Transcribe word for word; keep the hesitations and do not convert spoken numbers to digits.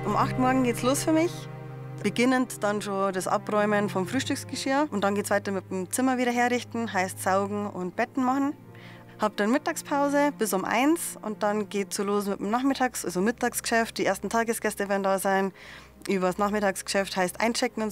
Um acht Uhr morgens geht's los für mich. Beginnend dann schon das Abräumen vom Frühstücksgeschirr. Und dann geht's weiter mit dem Zimmer wieder herrichten, heißt saugen und Betten machen. Hab dann Mittagspause bis um eins und dann geht's so los mit dem Nachmittags-, also Mittagsgeschäft. Die ersten Tagesgäste werden da sein. Übers Nachmittagsgeschäft heißt einchecken und